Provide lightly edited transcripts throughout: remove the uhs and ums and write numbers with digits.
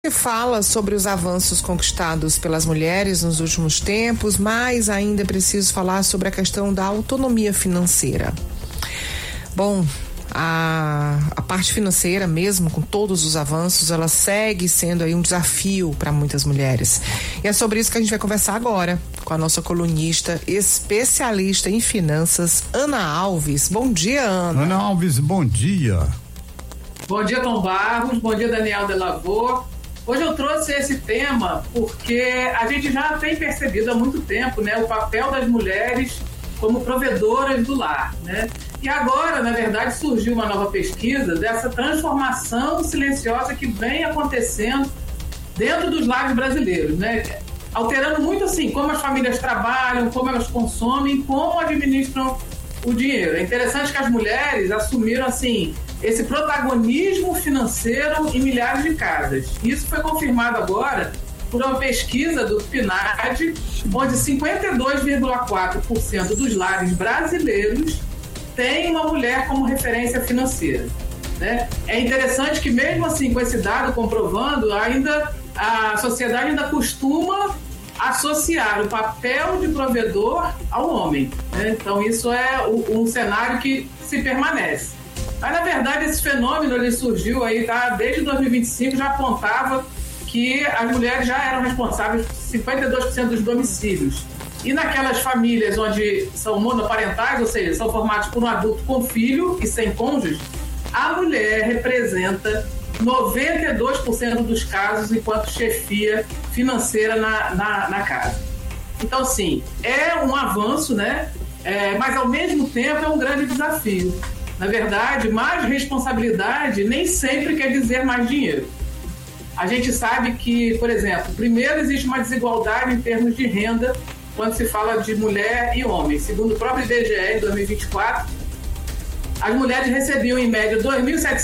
Fala sobre os avanços conquistados pelas mulheres nos últimos tempos, mas ainda é preciso falar sobre a questão da autonomia financeira. Bom, a parte financeira, mesmo com todos os avanços, ela segue sendo aí um desafio para muitas mulheres. E é sobre isso que a gente vai conversar agora com a nossa colunista especialista em finanças, Ana Alves. Bom dia, Ana. Ana Alves, bom dia. Bom dia, Tom Barros. Bom dia, Daniel Delavô. Hoje eu trouxe esse tema porque a gente já tem percebido há muito tempo, né, o papel das mulheres como provedoras do lar, né? E agora, na verdade, surgiu uma nova pesquisa dessa transformação silenciosa que vem acontecendo dentro dos lares brasileiros, né? Alterando muito assim como as famílias trabalham, como elas consomem, como administram o dinheiro. É interessante que as mulheres assumiram assim esse protagonismo financeiro em milhares de casas. Isso foi confirmado agora por uma pesquisa do PNAD, onde 52,4% dos lares brasileiros têm uma mulher como referência financeira, né? É interessante que mesmo assim, com esse dado comprovando, ainda a sociedade ainda costuma associar o papel de provedor ao homem, né? Então isso é um cenário que se permanece. Mas, na verdade, esse fenômeno ele surgiu aí, tá? Desde 2025 já apontava que as mulheres já eram responsáveis por 52% dos domicílios. E naquelas famílias onde são monoparentais, ou seja, são formadas por um adulto com filho e sem cônjuge, a mulher representa 92% dos casos enquanto chefia financeira na casa. Então, sim, é um avanço, né? Mas, ao mesmo tempo, é um grande desafio. Na verdade, mais responsabilidade nem sempre quer dizer mais dinheiro. A gente sabe que, por exemplo, primeiro existe uma desigualdade em termos de renda quando se fala de mulher e homem. Segundo o próprio IBGE, em 2024, as mulheres recebiam em média R$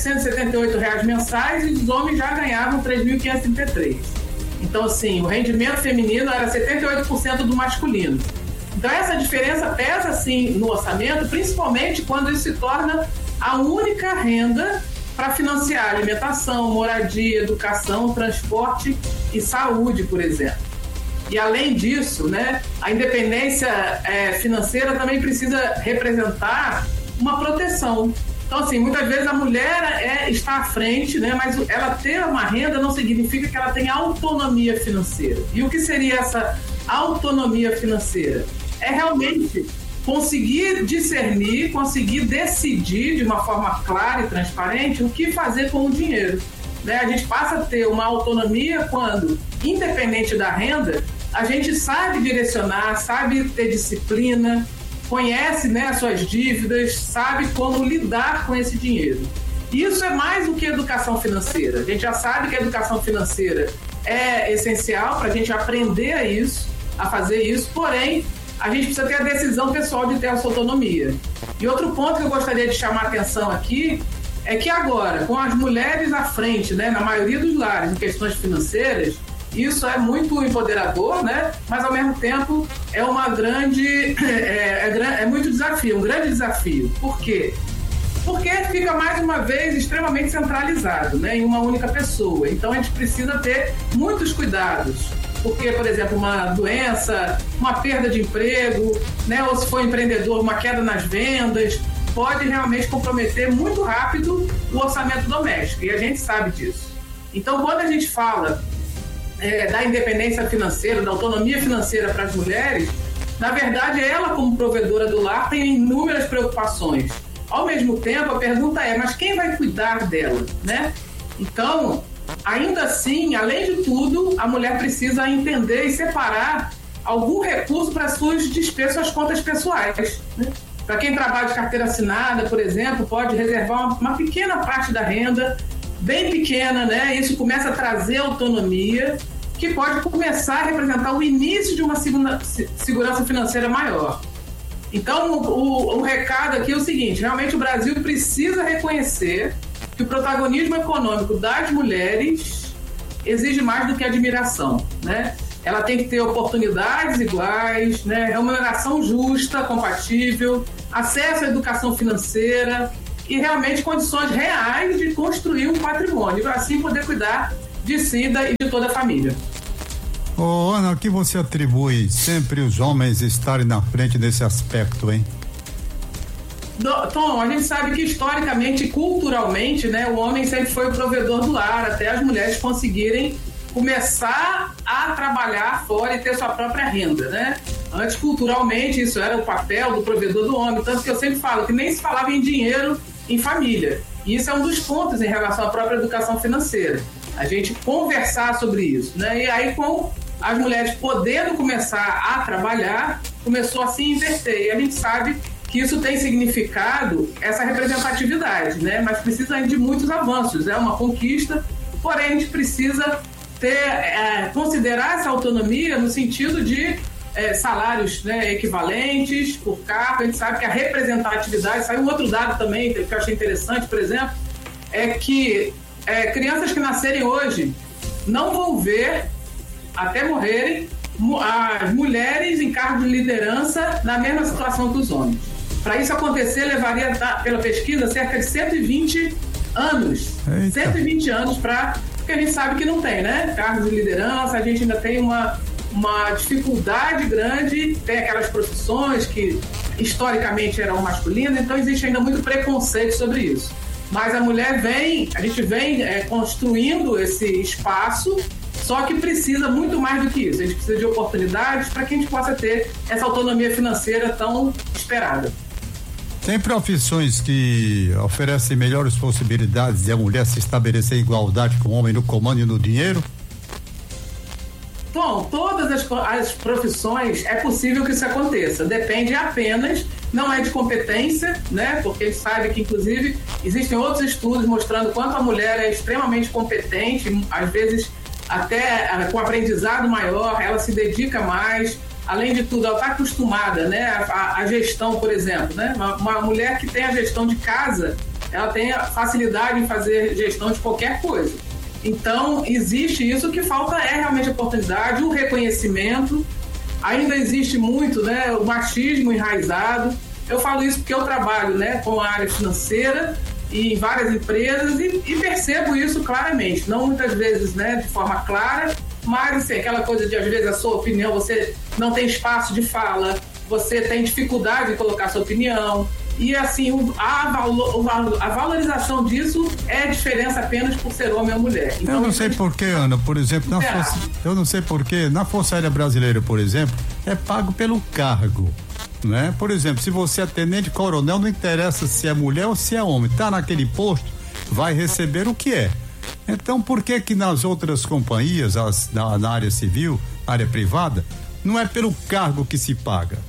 2.778 mensais e os homens já ganhavam R$ 3.533. Então, assim, o rendimento feminino era 78% do masculino. Então, essa diferença pesa, sim, no orçamento, principalmente quando isso se torna a única renda para financiar alimentação, moradia, educação, transporte e saúde, por exemplo. E, além disso, né, a independência financeira também precisa representar uma proteção. Então, assim, muitas vezes a mulher está à frente, né, mas ela ter uma renda não significa que ela tenha autonomia financeira. E o que seria essa autonomia financeira? É realmente conseguir discernir, conseguir decidir de uma forma clara e transparente o que fazer com o dinheiro, né? A gente passa a ter uma autonomia quando, independente da renda, a gente sabe direcionar, sabe ter disciplina, conhece, né, as suas dívidas, sabe como lidar com esse dinheiro. Isso é mais do que educação financeira. A gente já sabe que a educação financeira é essencial para a gente aprender a fazer isso, porém, a gente precisa ter a decisão pessoal de ter a sua autonomia. E outro ponto que eu gostaria de chamar a atenção aqui é que agora, com as mulheres à frente, né, na maioria dos lares em questões financeiras, isso é muito empoderador, né? Mas ao mesmo tempo é uma grande, é muito desafio, um grande desafio. Por quê? Porque fica mais uma vez extremamente centralizado, né, em uma única pessoa. Então a gente precisa ter muitos cuidados. Porque, por exemplo, uma doença, uma perda de emprego, né, ou se for empreendedor, uma queda nas vendas, pode realmente comprometer muito rápido o orçamento doméstico, e a gente sabe disso. Então, quando a gente fala da independência financeira, da autonomia financeira para as mulheres, na verdade, ela, como provedora do lar, tem inúmeras preocupações. Ao mesmo tempo, a pergunta é, mas quem vai cuidar dela, né? Então, ainda assim, além de tudo, a mulher precisa entender e separar algum recurso para suas despesas, suas contas pessoais, né? Para quem trabalha de carteira assinada, por exemplo, pode reservar uma pequena parte da renda, bem pequena, né? Isso começa a trazer autonomia, que pode começar a representar o início de uma segurança financeira maior. Então, o recado aqui é o seguinte: realmente o Brasil precisa reconhecer que o protagonismo econômico das mulheres exige mais do que admiração, né? Ela tem que ter oportunidades iguais, né? Remuneração justa, compatível, acesso à educação financeira e realmente condições reais de construir um patrimônio, e assim poder cuidar de si e de toda a família. Ô, Ana, o que você atribui sempre os homens estarem na frente desse aspecto, hein? Tom, a gente sabe que historicamente e culturalmente, né, o homem sempre foi o provedor do lar, até as mulheres conseguirem começar a trabalhar fora e ter sua própria renda, né? Antes, culturalmente, isso era o papel do provedor do homem, tanto que eu sempre falo que nem se falava em dinheiro em família. E isso é um dos pontos em relação à própria educação financeira. A gente conversar sobre isso, né? E aí, com as mulheres podendo começar a trabalhar, começou a se inverter. E a gente sabe que isso tem significado essa representatividade, né? Mas precisa ainda de muitos avanços. É uma conquista, porém a gente precisa considerar essa autonomia no sentido de salários, né, equivalentes por cargo. A gente sabe que a representatividade, saiu um outro dado também que eu achei interessante, por exemplo, é que crianças que nascerem hoje não vão ver, até morrerem, as mulheres em cargos de liderança na mesma situação que os homens. Para isso acontecer, levaria, pela pesquisa, cerca de 120 anos. Eita. 120 anos porque a gente sabe que não tem, né? Cargos de liderança, a gente ainda tem uma dificuldade grande, tem aquelas profissões que historicamente eram masculinas, então existe ainda muito preconceito sobre isso. Mas a gente vem construindo esse espaço, só que precisa muito mais do que isso. A gente precisa de oportunidades para que a gente possa ter essa autonomia financeira tão esperada. Tem profissões que oferecem melhores possibilidades de a mulher se estabelecer em igualdade com o homem no comando e no dinheiro? Bom, todas as profissões é possível que isso aconteça. Depende apenas, não é de competência, né? Porque a gente sabe que, inclusive, existem outros estudos mostrando quanto a mulher é extremamente competente, às vezes até com aprendizado maior, ela se dedica mais. Além de tudo, ela está acostumada, né, a gestão, por exemplo, né? Uma mulher que tem a gestão de casa, ela tem a facilidade em fazer gestão de qualquer coisa. Então, existe isso, que falta realmente oportunidade, o reconhecimento. Ainda existe muito, né, o machismo enraizado. Eu falo isso porque eu trabalho, né, com a área financeira e em várias empresas e percebo isso claramente. Não muitas vezes, né, de forma clara, mas assim, aquela coisa de, às vezes, a sua opinião, você não tem espaço de fala, você tem dificuldade em colocar sua opinião. E assim, a valorização disso é diferença apenas por ser homem ou mulher. Então, eu não sei porquê, Ana, por exemplo, eu não sei porquê, na Força Aérea Brasileira, por exemplo, é pago pelo cargo, né? Por exemplo, se você é tenente coronel, não interessa se é mulher ou se é homem, tá naquele posto, vai receber o que é. Então, por que nas outras companhias, na área civil, área privada, não é pelo cargo que se paga?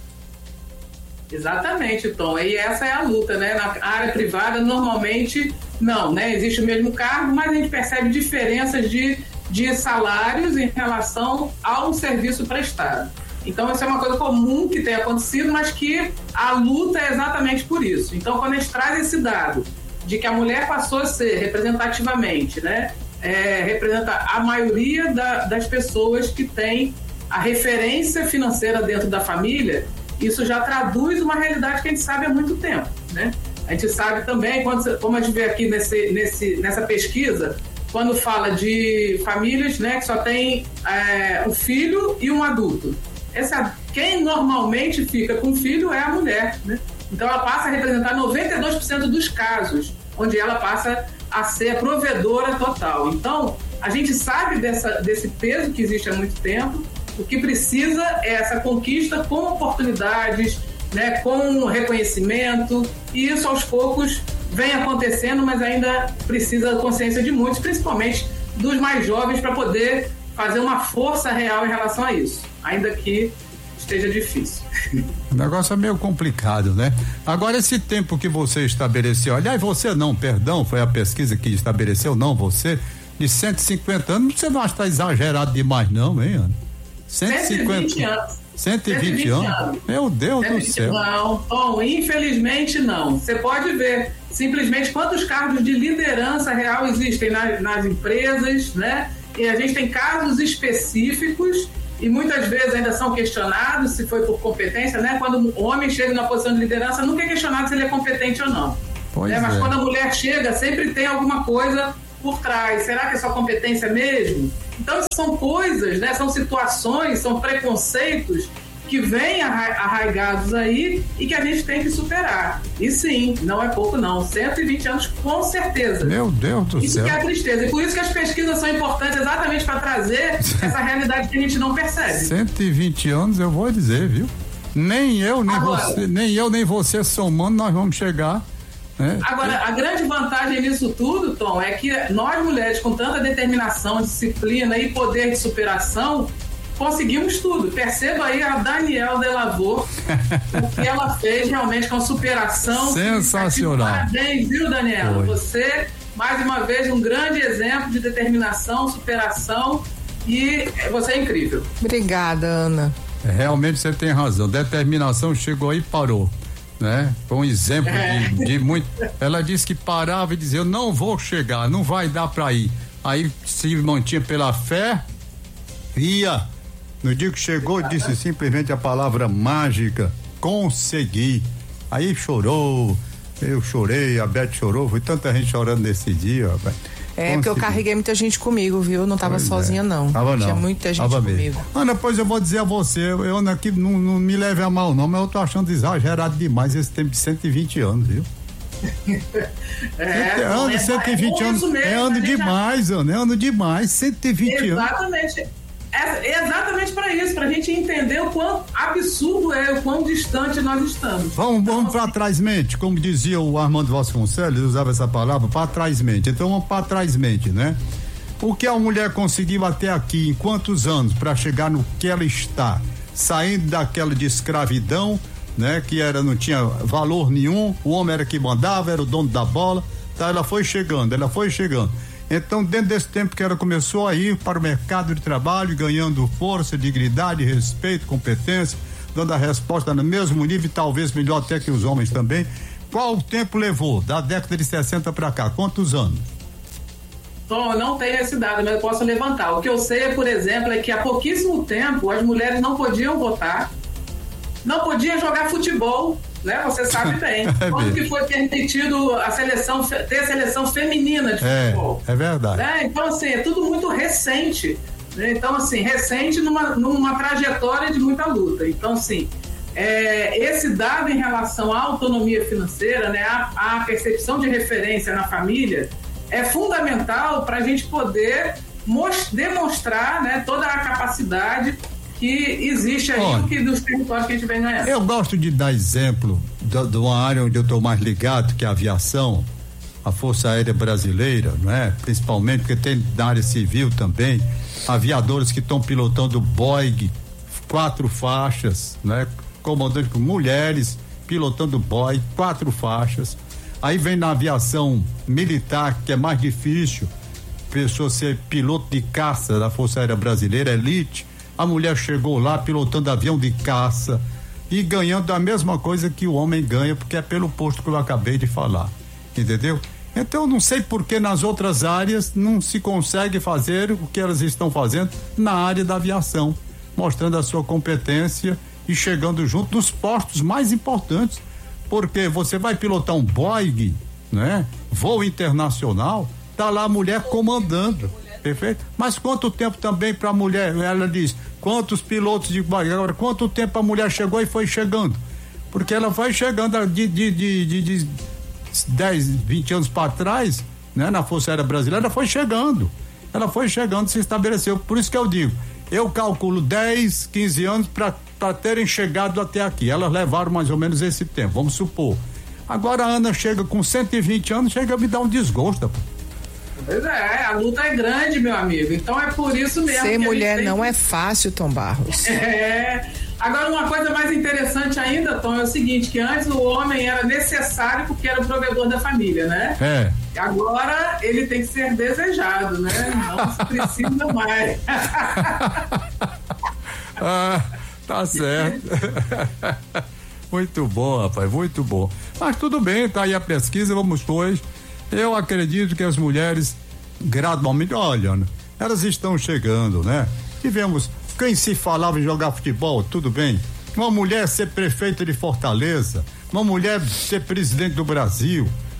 Exatamente, Tom. E essa é a luta, né? Na área privada, normalmente, não, né? Existe o mesmo cargo, mas a gente percebe diferenças de salários em relação ao serviço prestado. Então, isso é uma coisa comum que tem acontecido, mas que a luta é exatamente por isso. Então, quando a gente traz esse dado de que a mulher passou a ser representativamente, né? Representa a maioria das pessoas que tem a referência financeira dentro da família, isso já traduz uma realidade que a gente sabe há muito tempo, né? A gente sabe também, como a gente vê aqui nessa pesquisa, quando fala de famílias, né, que só tem um filho e um adulto. Quem normalmente fica com o filho é a mulher, né? Então ela passa a representar 92% dos casos, onde ela passa a ser a provedora total. Então, a gente sabe desse peso que existe há muito tempo. O que precisa é essa conquista com oportunidades, né, com reconhecimento, e isso aos poucos vem acontecendo, mas ainda precisa da consciência de muitos, principalmente dos mais jovens, para poder fazer uma força real em relação a isso, ainda que esteja difícil. O negócio é meio complicado, né? Agora, esse tempo que você estabeleceu, aliás, você não, perdão, foi a pesquisa que estabeleceu, não você, de 150 anos, você não acha que está exagerado demais não, hein, Ana? 120 anos. 120 anos? Meu Deus do céu. Não, Tom, infelizmente não. Você pode ver simplesmente quantos cargos de liderança real existem nas empresas, né? E a gente tem casos específicos e muitas vezes ainda são questionados se foi por competência, né? Quando o homem chega na posição de liderança, nunca é questionado se ele é competente ou não. Mas quando a mulher chega, sempre tem alguma coisa por trás? Será que é só competência mesmo? Então, são coisas, né? São situações, são preconceitos que vêm arraigados aí e que a gente tem que superar. E sim, não é pouco não, 120 anos com certeza. Meu Deus do céu. Isso que é a tristeza, e por isso que as pesquisas são importantes, exatamente para trazer essa realidade que a gente não percebe. 120 anos, eu vou dizer, viu? Nem eu, nem você somando, nós vamos chegar. Né? Agora, a grande vantagem nisso tudo, Tom, é que nós mulheres com tanta determinação, disciplina e poder de superação, conseguimos tudo. Perceba aí a Danielle Delavaux, o que ela fez realmente com superação. Sensacional. Parabéns, viu, Daniela? Você, mais uma vez, um grande exemplo de determinação, superação, e você é incrível. Obrigada, Ana. Realmente você tem razão. Determinação chegou aí e parou. Né? Foi um exemplo de muito. Ela disse que parava e dizia: eu não vou chegar, não vai dar para ir. Aí se mantinha pela fé, ia. No dia que chegou, disse simplesmente a palavra mágica: consegui. Aí chorou, eu chorei, a Beth chorou, foi tanta gente chorando nesse dia, rapaz. Porque eu carreguei muita gente comigo, viu? Não tava sozinha, não. Tinha muita gente comigo. Ana, pois eu vou dizer a você, eu aqui não me leve a mal, não, mas eu tô achando exagerado demais esse tempo de 120 anos, viu? 120 anos é ano demais, Ana, é ano demais, 120 anos. Exatamente. É exatamente para isso, pra gente entender o quão absurdo é, o quão distante nós estamos. Vamos para trás mente, como dizia o Armando Vasconcelos, usava essa palavra, para trás mente. Então vamos para trás mente, né? O que a mulher conseguiu até aqui, em quantos anos, para chegar no que ela está, saindo daquela de escravidão, né? Que não tinha valor nenhum, o homem era que mandava, era o dono da bola, tá? Ela foi chegando. Então, dentro desse tempo que ela começou a ir para o mercado de trabalho, ganhando força, dignidade, respeito, competência, dando a resposta no mesmo nível e talvez melhor até que os homens também. Qual o tempo levou? Da década de 60 para cá, quantos anos? Tom, eu não tenho esse dado, mas eu posso levantar. O que eu sei, por exemplo, é que há pouquíssimo tempo as mulheres não podiam votar, não podiam jogar futebol, né? Você sabe bem. Quando que foi permitido ter a seleção feminina de futebol? É verdade. Então, assim, é tudo muito recente. Né? Então, assim, recente numa trajetória de muita luta. Então, assim, esse dado em relação à autonomia financeira, né? A percepção de referência na família é fundamental para a gente poder demonstrar, né, toda a capacidade que existe aí dos territórios que a gente vem ganhando. Eu gosto de dar exemplo de uma área onde eu estou mais ligado, que é a aviação, a Força Aérea Brasileira, não é? Principalmente porque tem na área civil também, aviadores que estão pilotando Boeing, 4 faixas, né? Comandante com mulheres, pilotando Boeing, 4 faixas. Aí vem na aviação militar, que é mais difícil, pessoa ser piloto de caça da Força Aérea Brasileira, elite. A mulher chegou lá pilotando avião de caça e ganhando a mesma coisa que o homem ganha, porque é pelo posto que eu acabei de falar, entendeu? Então eu não sei por que nas outras áreas não se consegue fazer o que elas estão fazendo na área da aviação, mostrando a sua competência e chegando junto nos postos mais importantes, porque você vai pilotar um Boeing, né? Voo internacional, tá lá a mulher comandando. Perfeito? Mas quanto tempo também para a mulher? Ela diz, quantos pilotos de Boeing? Agora, quanto tempo a mulher chegou e foi chegando? Porque ela vai chegando de 10, 20 anos para trás, né? Na Força Aérea Brasileira, ela foi chegando, se estabeleceu. Por isso que eu digo, eu calculo 10, 15 anos para terem chegado até aqui. Elas levaram mais ou menos esse tempo, vamos supor. Agora a Ana chega com 120 anos, chega a me dar um desgosto, pô. Pois a luta é grande, meu amigo. Então é por isso mesmo. Ser mulher não é fácil, Tom Barros. Agora, uma coisa mais interessante ainda, Tom, é o seguinte, que antes o homem era necessário porque era o provedor da família, né? Agora ele tem que ser desejado, né? Não se precisa mais. Tá certo. Muito bom, rapaz, muito bom. Mas tudo bem, tá aí a pesquisa, vamos pois. Eu acredito que as mulheres gradualmente, olha, elas estão chegando, né? Tivemos, quem se falava em jogar futebol, tudo bem. Uma mulher ser prefeita de Fortaleza, uma mulher ser presidente do Brasil,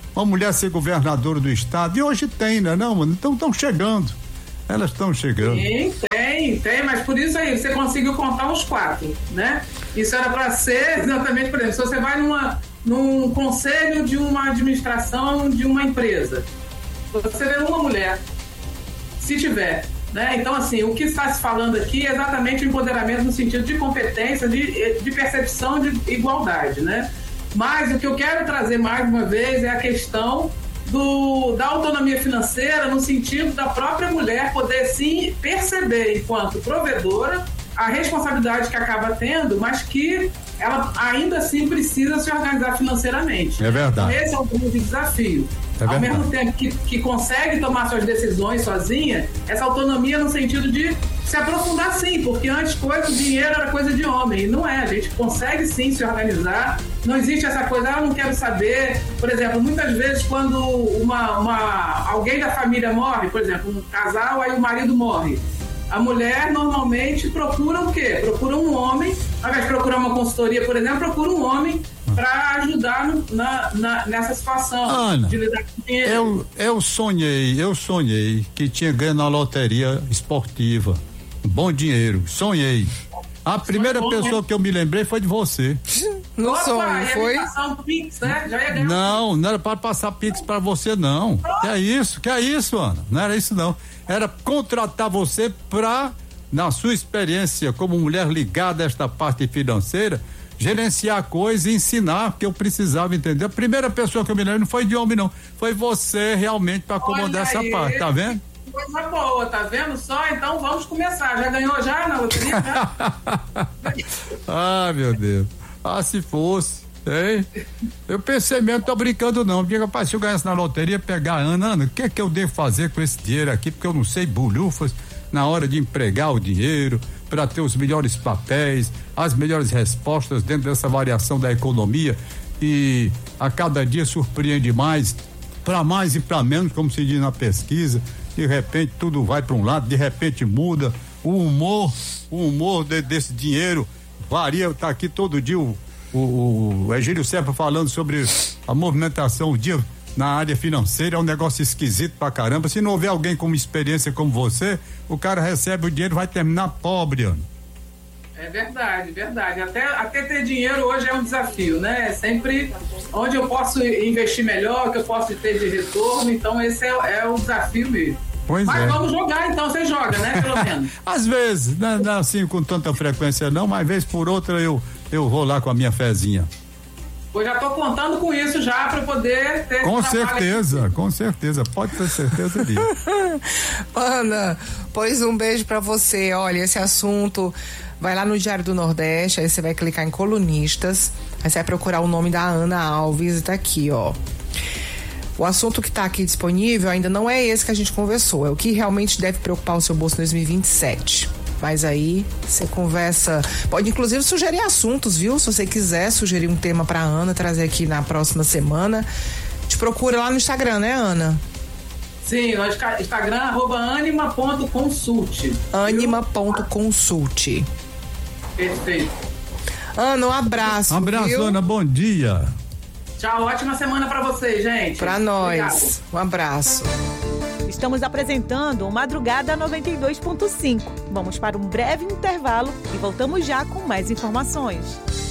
uma mulher ser governadora do estado. E hoje tem, né, não, mano? Então estão chegando. Elas estão chegando. Sim, tem, mas por isso aí você conseguiu contar uns 4, né? Isso era para ser exatamente, por exemplo, se você vai num conselho de uma administração de uma empresa, você vê uma mulher, se tiver, né? Então, assim, o que está se falando aqui é exatamente o empoderamento no sentido de competência, de percepção de igualdade, né? Mas o que eu quero trazer mais uma vez é a questão da autonomia financeira, no sentido da própria mulher poder sim perceber, enquanto provedora, a responsabilidade que acaba tendo, mas que ela ainda assim precisa se organizar financeiramente. É verdade. Esse é o grande desafio. Ao mesmo tempo que consegue tomar suas decisões sozinha, essa autonomia no sentido de se aprofundar sim, porque antes o dinheiro era coisa de homem, e não é, a gente consegue sim se organizar, não existe essa coisa, eu não quero saber, por exemplo, muitas vezes quando alguém da família morre, por exemplo, um casal, aí o marido morre, a mulher normalmente procura o quê? Procura um homem, ao invés de procurar uma consultoria, por exemplo, procura um homem para ajudar nessa situação. Ana, de lidar com dinheiro. Eu sonhei que tinha ganho na loteria esportiva. Bom dinheiro, sonhei. A primeira pessoa que eu me lembrei foi de você. No sonho, foi? Pix, né? Já ia ganhar. Não era para passar Pix para você, não. Que é isso, Ana? Não era isso, não. Era contratar você para, na sua experiência como mulher ligada a esta parte financeira, gerenciar a coisa e ensinar, porque eu precisava entender. A primeira pessoa que eu me lembro não foi de homem, não. Foi você realmente para acomodar essa parte, tá vendo? Coisa boa, tá vendo só? Então vamos começar. Já ganhou já na loteria? Ah, meu Deus. Ah, se fosse, hein? Eu pensei mesmo, tô brincando não. Diga, rapaz, se eu ganhasse na loteria, pegar a Ana, o que é que eu devo fazer com esse dinheiro aqui? Porque eu não sei bolhufas na hora de empregar o dinheiro para ter os melhores papéis, as melhores respostas dentro dessa variação da economia, e a cada dia surpreende mais e para menos, como se diz na pesquisa. De repente tudo vai para um lado, de repente muda o humor desse dinheiro varia. Tá aqui todo dia o Egílio Serpa falando sobre a movimentação o dia na área financeira. É um negócio esquisito pra caramba. Se não houver alguém com experiência como você, o cara recebe o dinheiro e vai terminar pobre, Ana. É verdade. Até ter dinheiro hoje é um desafio, né? É sempre onde eu posso investir melhor, que eu posso ter de retorno. Então esse é o desafio mesmo. Mas vamos jogar então, você joga, né? Pelo menos. Às vezes, não assim com tanta frequência não, mas vez por outra eu vou lá com a minha fezinha. Eu já tô contando com isso já para poder ter. Com certeza, pode ter certeza disso. Ana, pois um beijo para você. Olha, esse assunto vai lá no Diário do Nordeste, aí você vai clicar em colunistas, aí você vai procurar o nome da Ana Alves e tá aqui, ó. O assunto que está aqui disponível ainda não é esse que a gente conversou, é o que realmente deve preocupar o seu bolso em 2027. Mas aí você conversa, pode inclusive sugerir assuntos, viu? Se você quiser sugerir um tema para Ana trazer aqui na próxima semana, te procura lá no Instagram, né, Ana? Sim, no Instagram @anima.consult. Anima.consult. Perfeito. Ana, um abraço. Um abraço, viu? Ana, bom dia. Tchau, ótima semana para vocês, gente. Para nós. Obrigado. Um abraço. Estamos apresentando o Madrugada 92.5. Vamos para um breve intervalo e voltamos já com mais informações.